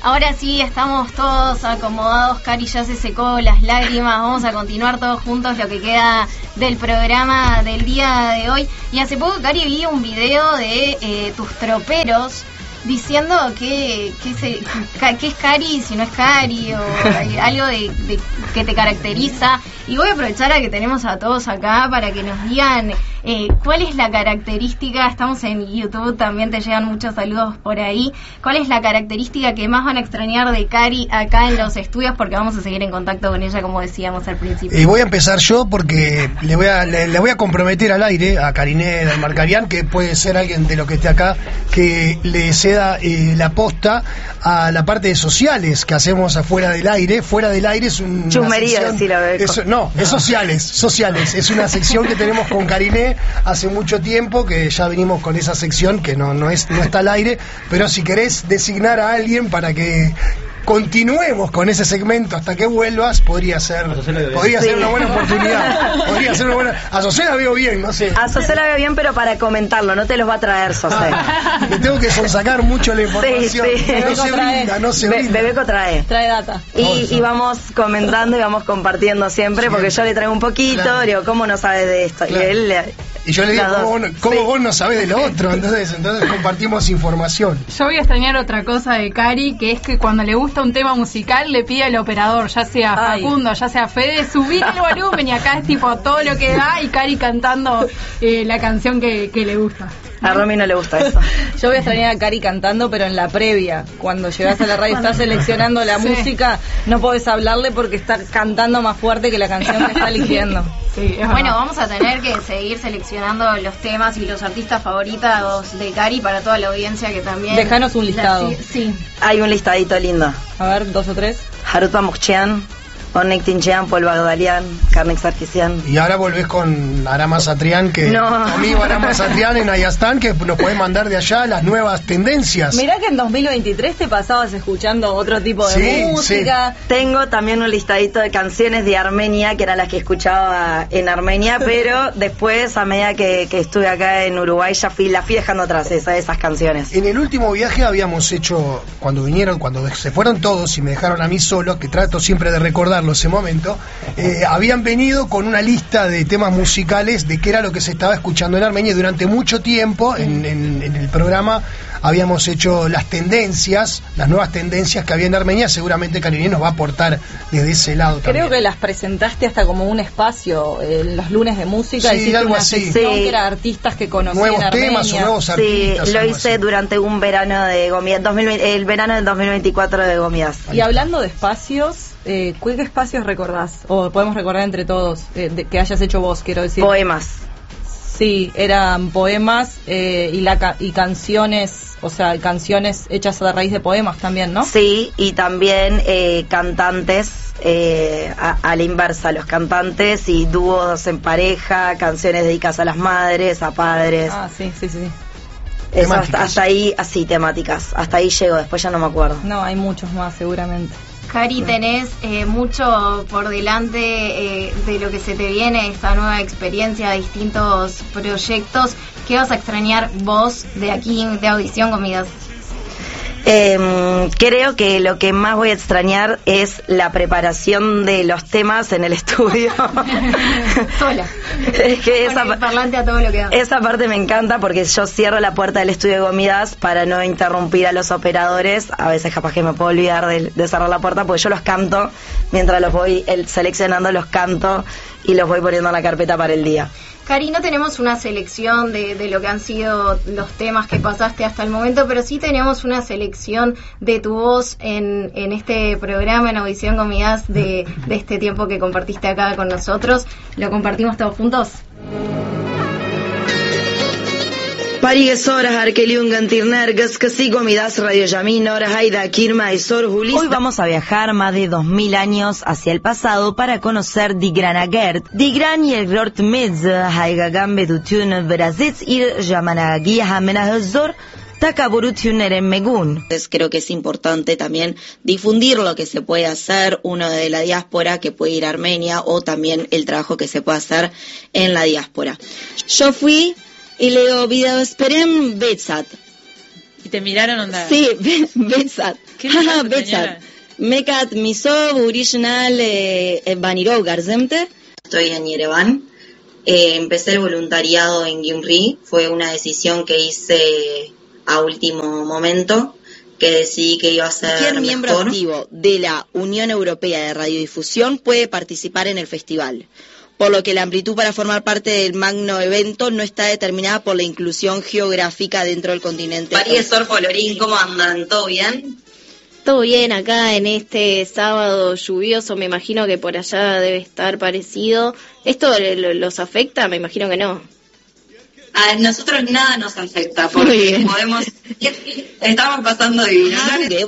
Ahora sí, estamos todos acomodados. Cari ya se secó las lágrimas. Vamos a continuar todos juntos lo que queda del programa del día de hoy. Y hace poco, Cari, vi un video de tus troperos diciendo que es Cari si no es Cari, o algo de que te caracteriza. Y voy a aprovechar a que tenemos a todos acá para que nos digan cuál es la característica. Estamos en YouTube, también te llegan muchos saludos por ahí. ¿Cuál es la característica que más van a extrañar de Cari acá en los estudios? Porque vamos a seguir en contacto con ella, como decíamos al principio. Y voy a empezar yo porque le voy a comprometer al aire a Cariné Dalmarcarian, que puede ser alguien de lo que esté acá, que le ceda la posta a la parte de sociales que hacemos afuera del aire. Fuera del aire es un chusmería, decir la verdad. No, es sociales. Es una sección que tenemos con Cariné hace mucho tiempo, que ya venimos con esa sección que no está al aire, pero si querés designar a alguien para que continuemos con ese segmento hasta que vuelvas, podría ser una buena oportunidad. A José la veo bien, no sé. A José la veo bien, pero para comentarlo, no te los va a traer José. Le tengo que sonsacar mucho la información. Sí. No se brinda. Bebeco trae data. Y vamos comentando y vamos compartiendo siempre, porque yo le traigo un poquito, claro. Digo, ¿cómo no sabes de esto? Claro. Y yo le digo, ¿cómo vos no sabés de lo otro? Entonces compartimos información. Yo voy a extrañar otra cosa de Cari, que es que cuando le gusta un tema musical le pide al operador, ya sea Facundo, ya sea Fede, subir el volumen, y acá es tipo todo lo que da y Cari cantando la canción que le gusta. A Romy no le gusta eso. Yo voy a extrañar a Cari cantando, pero en la previa, cuando llegas a la radio, estás seleccionando la música, no podés hablarle porque está cantando más fuerte que la canción que está eligiendo. Sí, bueno, vamos a tener que seguir seleccionando los temas y los artistas favoritos de Cari para toda la audiencia que también... Dejanos un listado. Sí. Hay un listadito lindo. A ver, 2 o 3. Harut Pamukchian, Onek Tinchean, Paul Bagdalian, Karnek Sarkisian. Y ahora volvés con Arama Satrián, que amigo Arama Satrián en Ayastán, que nos podés mandar de allá las nuevas tendencias. Mirá que en 2023 te pasabas escuchando otro tipo de música. Sí. Tengo también un listadito de canciones de Armenia, que eran las que escuchaba en Armenia, pero después, a medida que estuve acá en Uruguay, la fui dejando atrás esas canciones. En el último viaje habíamos hecho, cuando se fueron todos y me dejaron a mí solo, que trato siempre de recordar ese momento, habían venido con una lista de temas musicales de qué era lo que se estaba escuchando en Armenia, y durante mucho tiempo en el programa habíamos hecho las nuevas tendencias que había en Armenia. Seguramente Cariné nos va a aportar desde ese lado también. Creo que las presentaste hasta como un espacio en los lunes de música, sí, algo una así. Sección que era artistas que conocían nuevos Armenia. Temas o nuevos artistas. Sí, lo hice así durante un verano de Gomias, el verano del 2024 de Gomias. Y hablando de espacios, ¿qué espacios recordás? O podemos recordar entre todos que hayas hecho vos, quiero decir. Poemas. Sí, eran poemas y canciones, o sea, canciones hechas a raíz de poemas también, ¿no? Sí, y también cantantes, a la inversa, los cantantes y dúos en pareja, canciones dedicadas a las madres, a padres. Ah, sí. Eso, hasta ahí, así, temáticas. Hasta ahí llego, después ya no me acuerdo. No, hay muchos más, seguramente. Cari, tenés mucho por delante de lo que se te viene, esta nueva experiencia, distintos proyectos. ¿Qué vas a extrañar vos de aquí, de Audición Comidas? Creo que lo que más voy a extrañar es la preparación de los temas en el estudio. Sola. Es que parlante a todo lo que da. Esa parte me encanta porque yo cierro la puerta del estudio de Gomidas para no interrumpir a los operadores. A veces capaz que me puedo olvidar de cerrar la puerta, porque yo los canto mientras los voy seleccionando, los canto y los voy poniendo en la carpeta para el día. Cari, no tenemos una selección de lo que han sido los temas que pasaste hasta el momento, pero sí tenemos una selección de tu voz en este programa, en Audición Comidas, de este tiempo que compartiste acá con nosotros. ¿Lo compartimos todos juntos? Hoy vamos a viajar más de 2000 años hacia el pasado para conocer Digranagert. Digran y el Rort Mez, Haigagambe Dutun, Brazitz y Yamanagi Hamenahazor. Entonces creo que es importante también difundir lo que se puede hacer, uno de la diáspora que puede ir a Armenia, o también el trabajo que se puede hacer en la diáspora. Yo fui y le digo, video esperem Betsat. Y te miraron onda. Sí, Betsat. ¿Qué miraron, Betsat. señora? Mekat Misov Original Vanirov Garzemte. Estoy en Yerevan. Empecé el voluntariado en Gyumri. Fue una decisión que hice a último momento, que decidí que iba a ser Cualquier miembro mejor. activo de la Unión Europea de Radiodifusión puede participar en el festival, por lo que la amplitud para formar parte del magno evento no está determinada por la inclusión geográfica dentro del continente. María Sor Polorín, ¿cómo andan? ¿Todo bien? Todo bien acá en este sábado lluvioso, me imagino que por allá debe estar parecido. ¿Esto los afecta? Me imagino que no. A nosotros nada nos afecta, porque estamos pasando divino.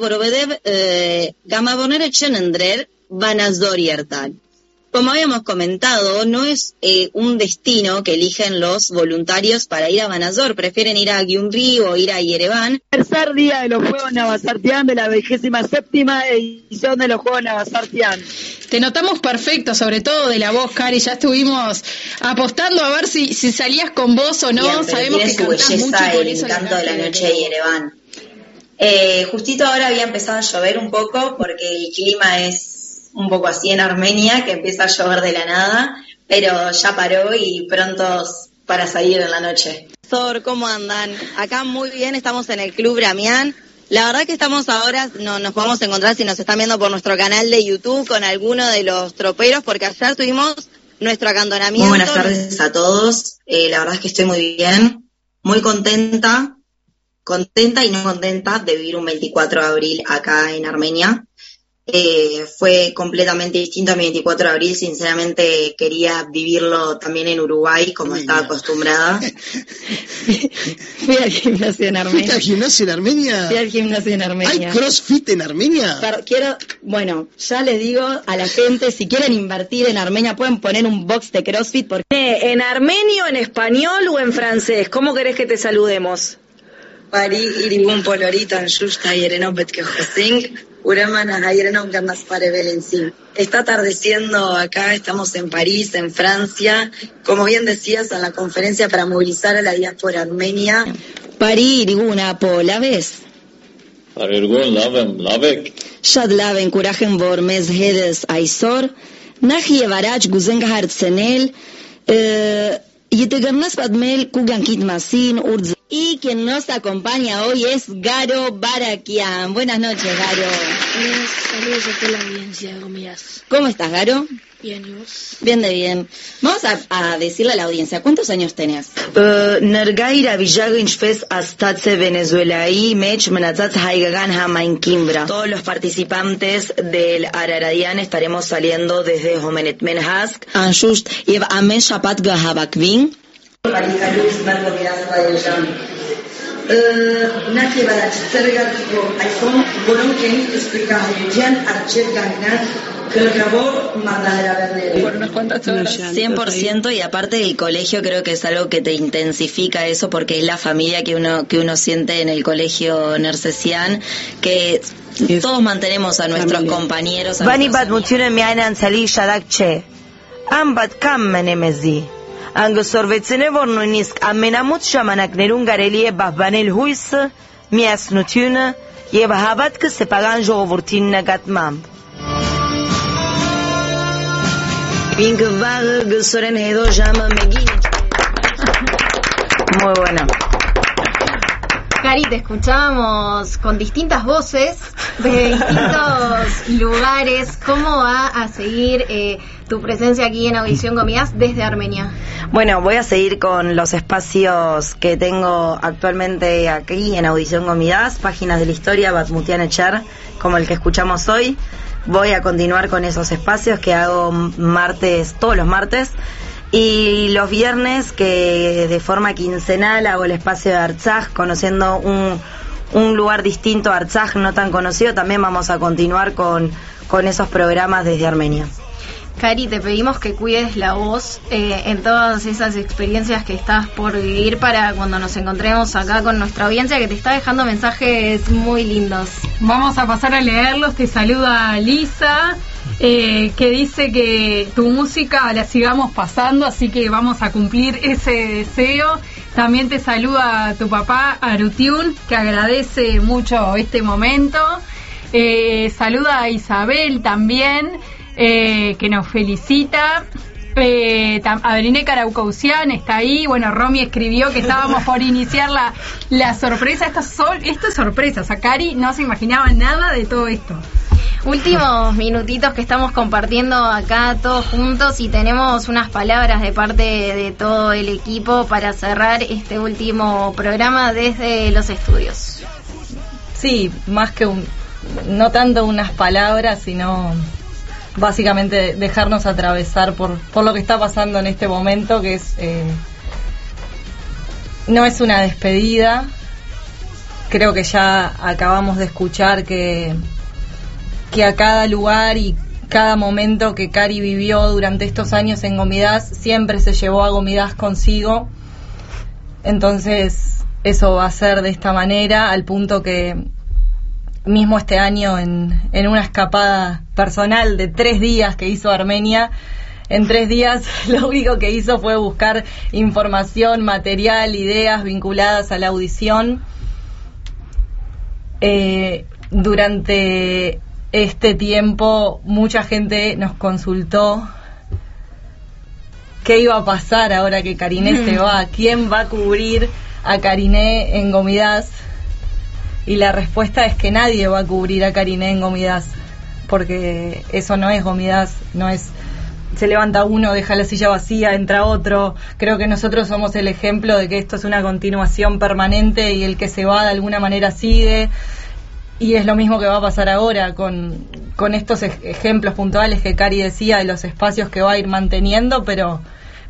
Como habíamos comentado, no es un destino que eligen los voluntarios para ir a Banazor, prefieren ir a Gyumri o ir a Yerevan. Tercer día de los Juegos Navasartian, de la 27ª edición de los Juegos Navasartian. Te notamos perfecto, sobre todo de la voz, Cari. Ya estuvimos apostando a ver si salías con voz o no. Bien, Sabemos que su cantás mucho belleza, y por el eso encanto de la noche de Yerevan. Justito ahora había empezado a llover un poco, porque el clima es un poco así en Armenia, que empieza a llover de la nada, pero ya paró y prontos para salir en la noche. ¿Cómo andan? Acá muy bien, estamos en el Club Bramián. La verdad que estamos ahora, no nos podemos encontrar si nos están viendo por nuestro canal de YouTube con alguno de los troperos, porque ayer tuvimos nuestro acantonamiento. Muy buenas tardes a todos. La verdad es que estoy muy bien, muy contenta y no contenta de vivir un 24 de abril acá en Armenia. Fue completamente distinto a mi 24 de abril. Sinceramente quería vivirlo también en Uruguay, como estaba acostumbrada. Fui al gimnasio en Armenia. ¿Fuiste al gimnasio en Armenia? Fui al gimnasio en Armenia. ¿Hay CrossFit en Armenia? Pero ya les digo a la gente, si quieren invertir en Armenia, pueden poner un box de CrossFit. Porque ¿En armenio, en español o en francés? ¿Cómo querés que te saludemos? Pari iribun polorita en Shushta Yerenopet que Josing, Uramana Yerenop Gamas Pare Belensin. Está atardeciendo acá, estamos en París, en Francia, como bien decías, en la conferencia para movilizar a la diáspora armenia. Pari iriguna po la vez. Parirgun lavek. Shad laven kurajen vor mes hedes aisor, nahi evarach guzenga hartsenel, yetegarnas padmel kugankit masin urz. Y quien nos acompaña hoy es Garo Barakian. Buenas noches, Garo. Saludos a toda la audiencia de Comidas. ¿Cómo estás, Garo? Bien, ¿y vos? Bien de bien. Vamos a decirle a la audiencia, ¿cuántos años tenés? Nergaira Villaginchfes Astatse Venezuelaí Mech Menatzat Haigagan Hamainkimbra. Todos los participantes del Araradian estaremos saliendo desde Homenet Menhask. Anshust Yev Amen Shapat Gahabakvin. Por unas cuantas horas. 100%, y aparte del colegio creo que es algo que te intensifica eso, porque es la familia que uno siente en el colegio Nersesian, que todos mantenemos a nuestros compañeros. Vanibat Mutune Mianan Sali Shadakche. Ambat Kammenemezi. Angosorvetsene Vornunisk Amenamut Shamanak Nerungarelie Bahbanel Huis Mias Nutune Yebahabat que se pagan Jovurtin Gatmam. Muy bueno. Cari, te escuchábamos con distintas voces de distintos lugares. ¿Cómo va a seguir tu presencia aquí en Audición Comidas desde Armenia? Bueno, voy a seguir con los espacios que tengo actualmente aquí en Audición Comidas, páginas de la historia, Batmutian Echer, como el que escuchamos hoy. Voy a continuar con esos espacios que hago todos los martes. Y los viernes, que de forma quincenal hago el espacio de Artsaj, conociendo un lugar distinto a Artsaj, no tan conocido. También vamos a continuar con esos programas desde Armenia. Cari, te pedimos que cuides la voz en todas esas experiencias que estás por vivir, para cuando nos encontremos acá con nuestra audiencia, que te está dejando mensajes muy lindos. Vamos a pasar a leerlos. Te saluda Lisa. que dice que tu música la sigamos pasando, así que vamos a cumplir ese deseo. También te saluda tu papá Arutiun, que agradece mucho este momento. Saluda a Isabel también, que nos felicita. Adriné Caraucausian está ahí. Bueno, Romy escribió que estábamos por iniciar la sorpresa. Esto es sorpresa. Cari no se imaginaba nada de todo esto. Últimos minutitos que estamos compartiendo acá todos juntos, y tenemos unas palabras de parte de todo el equipo para cerrar este último programa desde los estudios. Sí, más que no tanto unas palabras, sino básicamente dejarnos atravesar por lo que está pasando en este momento, que es no es una despedida. Creo que ya acabamos de escuchar que a cada lugar y cada momento que Cari vivió durante estos años en Gomidas, siempre se llevó a Gomidas consigo. Entonces eso va a ser de esta manera, al punto que mismo este año en una escapada personal de 3 días que hizo a Armenia, en 3 días lo único que hizo fue buscar información, material, ideas vinculadas a la audición. Durante este tiempo mucha gente nos consultó qué iba a pasar ahora que Cariné se va, quién va a cubrir a Cariné en Gomidas, y la respuesta es que nadie va a cubrir a Cariné en Gomidas, porque eso no es Gomidas, no es se levanta uno, deja la silla vacía, entra otro. Creo que nosotros somos el ejemplo de que esto es una continuación permanente, y el que se va de alguna manera sigue. Y es lo mismo que va a pasar ahora con estos ejemplos puntuales que Cari decía, de los espacios que va a ir manteniendo, pero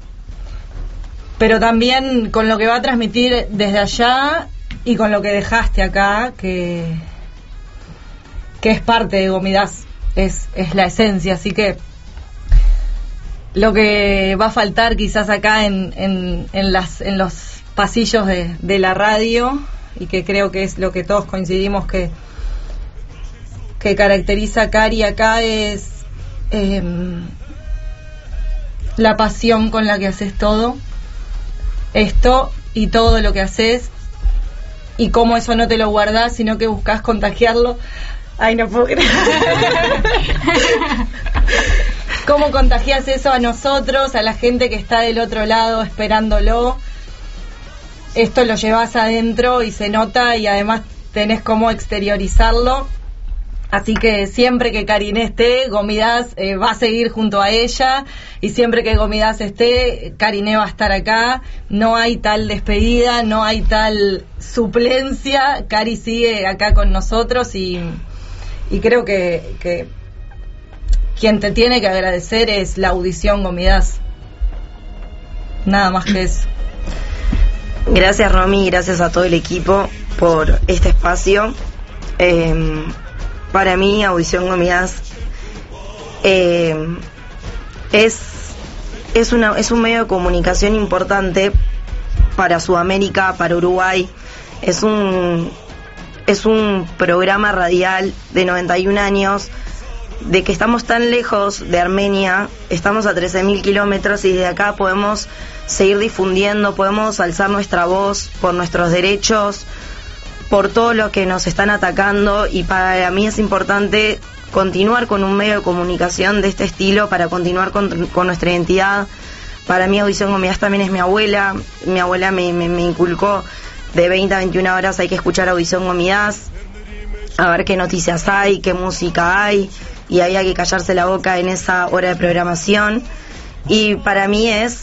también con lo que va a transmitir desde allá y con lo que dejaste acá, que es parte de Gomidas, es la esencia. Así que lo que va a faltar quizás acá en los pasillos de la radio, y que creo que es lo que todos coincidimos que caracteriza a Cari acá, es la pasión con la que haces todo esto y todo lo que haces, y cómo eso no te lo guardás, sino que buscas contagiarlo. Ay, no puedo creer. ¿Cómo contagias eso a nosotros, a la gente que está del otro lado esperándolo? Esto lo llevas adentro y se nota, y además tenés cómo exteriorizarlo. Así que siempre que Cariné esté, Gomidas va a seguir junto a ella, y siempre que Gomidas esté, Cariné va a estar acá. No hay tal despedida, no hay tal suplencia. Cari sigue acá con nosotros, y creo que quien te tiene que agradecer es la audición Gomidas. Nada más que eso. Gracias, Romy, gracias a todo el equipo por este espacio. Para mí, Audición Gomidas es un medio de comunicación importante para Sudamérica, para Uruguay. Es un programa radial de 91 años, de que estamos tan lejos de Armenia, estamos a 13.000 kilómetros, y desde acá podemos seguir difundiendo, podemos alzar nuestra voz por nuestros derechos, por todo lo que nos están atacando. Y para mí es importante continuar con un medio de comunicación de este estilo, para continuar con nuestra identidad. Para mí Audición Gomidas también es mi abuela. Mi abuela me inculcó de 20 a 21 horas hay que escuchar Audición Gomidas, a ver qué noticias hay, qué música hay, y había que callarse la boca en esa hora de programación. Y para mí es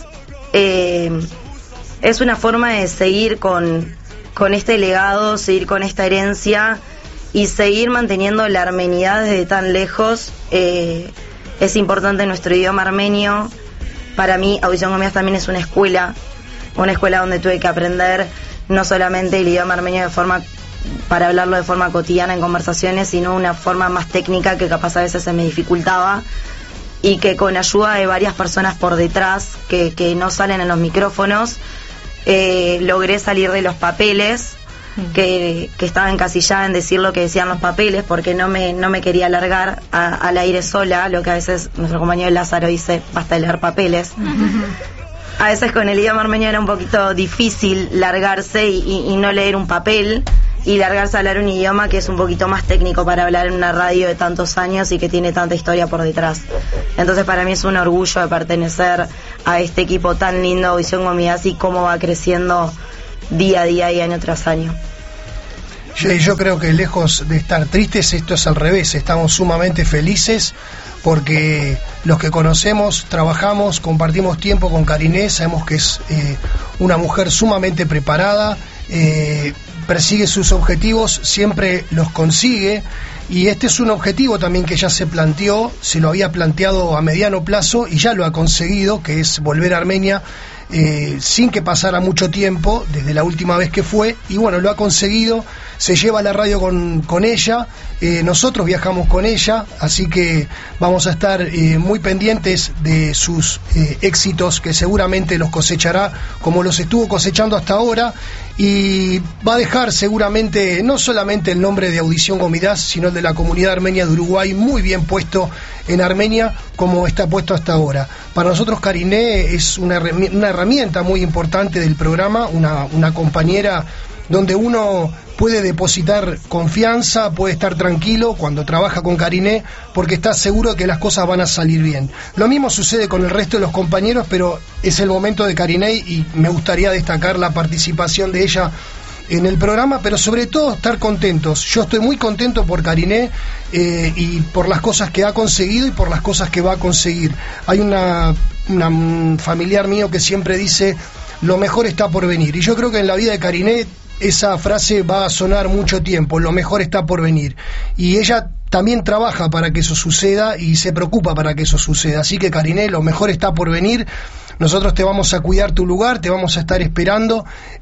una forma de seguir con este legado, seguir con esta herencia, y seguir manteniendo la armenidad desde tan lejos. Es importante nuestro idioma armenio. Para mí Audición Gomidas también es una escuela donde tuve que aprender no solamente el idioma armenio para hablarlo de forma cotidiana en conversaciones, sino una forma más técnica que capaz a veces se me dificultaba, y que con ayuda de varias personas por detrás que no salen en los micrófonos, logré salir de los papeles que estaba encasillada en decir lo que decían los papeles, porque no me quería largar al aire sola, lo que a veces nuestro compañero Lázaro dice, basta de leer papeles. A veces con el idioma armenio era un poquito difícil largarse y no leer un papel, y largarse a hablar un idioma que es un poquito más técnico para hablar en una radio de tantos años y que tiene tanta historia por detrás. Entonces para mí es un orgullo de pertenecer a este equipo tan lindo, Audición Gomías, y cómo va creciendo día a día y año tras año. Yo creo que lejos de estar tristes, esto es al revés, estamos sumamente felices porque los que conocemos, trabajamos, compartimos tiempo con Cariné, sabemos que es una mujer sumamente preparada, persigue sus objetivos, siempre los consigue, y este es un objetivo también que ella se planteó, se lo había planteado a mediano plazo y ya lo ha conseguido, que es volver a Armenia sin que pasara mucho tiempo desde la última vez que fue, y bueno, lo ha conseguido, se lleva la radio con ella, nosotros viajamos con ella, así que vamos a estar muy pendientes de sus éxitos, que seguramente los cosechará como los estuvo cosechando hasta ahora, y va a dejar seguramente no solamente el nombre de Audición Gomías, sino el de la comunidad armenia de Uruguay muy bien puesto en Armenia, como está puesto hasta ahora. Para nosotros Cariné es una herramienta muy importante del programa, una compañera donde uno puede depositar confianza, puede estar tranquilo cuando trabaja con Cariné, porque está seguro que las cosas van a salir bien. Lo mismo sucede con el resto de los compañeros, pero es el momento de Cariné y me gustaría destacar la participación de ella en el programa, pero sobre todo estar contentos. Yo estoy muy contento por Cariné y por las cosas que ha conseguido y por las cosas que va a conseguir. Hay un familiar mío que siempre dice, lo mejor está por venir, y yo creo que en la vida de Cariné esa frase va a sonar mucho tiempo, lo mejor está por venir, y ella también trabaja para que eso suceda y se preocupa para que eso suceda, así que Cariné, lo mejor está por venir, nosotros te vamos a cuidar tu lugar, te vamos a estar esperando,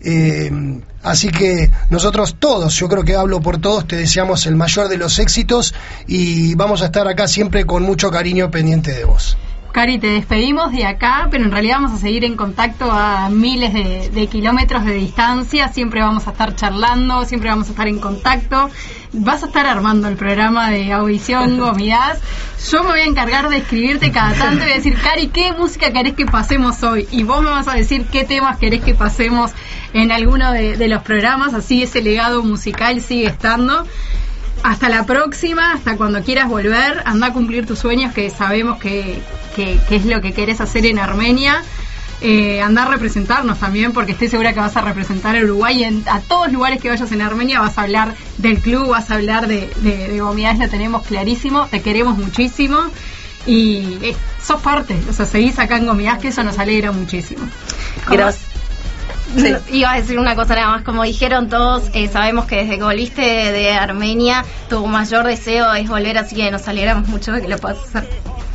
así que nosotros todos, yo creo que hablo por todos, te deseamos el mayor de los éxitos y vamos a estar acá siempre con mucho cariño pendiente de vos. Cari, te despedimos de acá, pero en realidad vamos a seguir en contacto a miles de kilómetros de distancia, siempre vamos a estar charlando, siempre vamos a estar en contacto, vas a estar armando el programa de Audición Gomías, yo me voy a encargar de escribirte cada tanto y voy a decir, Cari, ¿qué música querés que pasemos hoy? Y vos me vas a decir qué temas querés que pasemos en alguno de los programas, así ese legado musical sigue estando. Hasta la próxima, hasta cuando quieras volver, anda a cumplir tus sueños, que sabemos que es lo que querés hacer en Armenia. Anda a representarnos también, porque estoy segura que vas a representar a Uruguay a todos lugares que vayas en Armenia. Vas a hablar del club, vas a hablar de Gomías, lo tenemos clarísimo, te queremos muchísimo y sos parte, o sea, seguís acá en Gomías, que eso nos alegra muchísimo. Gracias. Sí. Iba a decir una cosa nada más, como dijeron todos, sabemos que desde que volviste de Armenia tu mayor deseo es volver, así que nos alegramos mucho de que lo puedas hacer.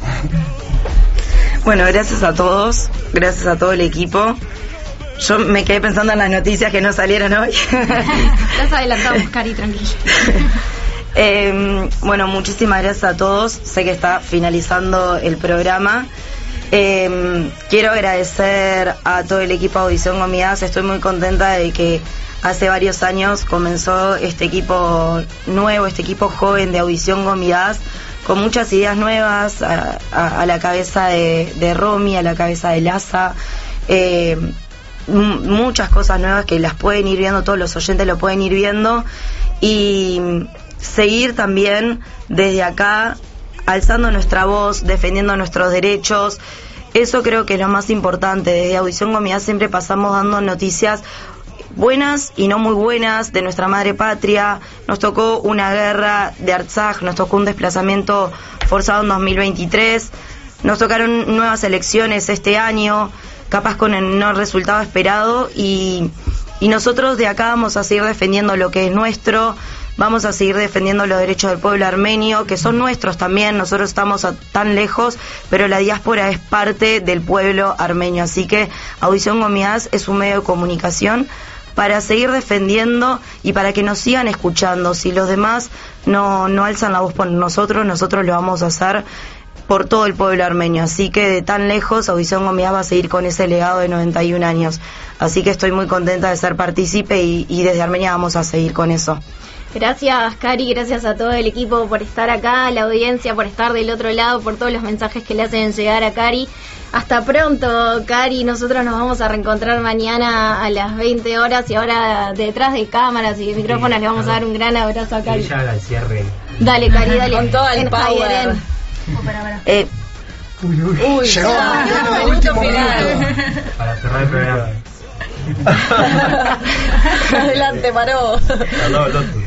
Bueno, gracias a todos, gracias a todo el equipo. Yo me quedé pensando en las noticias que no salieron hoy. Las adelantamos, Cari, tranquila. Bueno, muchísimas gracias a todos, sé que está finalizando el programa. Quiero agradecer a todo el equipo de Audición Gomías, estoy muy contenta de que hace varios años comenzó este equipo nuevo, este equipo joven de Audición Gomías, con muchas ideas nuevas, a la cabeza de Romy, a la cabeza de Laza, muchas cosas nuevas que las pueden ir viendo, todos los oyentes lo pueden ir viendo, y seguir también desde acá alzando nuestra voz, defendiendo nuestros derechos. Eso creo que es lo más importante. Desde Audición Gomías siempre pasamos dando noticias buenas y no muy buenas de nuestra madre patria. Nos tocó una guerra de Artsaj, nos tocó un desplazamiento forzado en 2023, nos tocaron nuevas elecciones este año, capaz con el no resultado esperado, y nosotros de acá vamos a seguir defendiendo lo que es nuestro. Vamos a seguir defendiendo los derechos del pueblo armenio, que son nuestros también. Nosotros estamos tan lejos, pero la diáspora es parte del pueblo armenio. Así que Audición Gomías es un medio de comunicación para seguir defendiendo y para que nos sigan escuchando. Si los demás no alzan la voz por nosotros lo vamos a hacer por todo el pueblo armenio. Así que de tan lejos, Audición Gomías va a seguir con ese legado de 91 años. Así que estoy muy contenta de ser partícipe y desde Armenia vamos a seguir con eso. Gracias, Cari, gracias a todo el equipo por estar acá, a la audiencia por estar del otro lado, por todos los mensajes que le hacen llegar a Cari. Hasta pronto, Cari, nosotros nos vamos a reencontrar mañana a las 20 horas y ahora detrás de cámaras y micrófonos le vamos a dar un gran abrazo a Cari. Ya haga el cierre. Dale, Cari, dale. Con todo el power. Llegó el último minuto. Para cerrar el programa. Adelante, paró. No,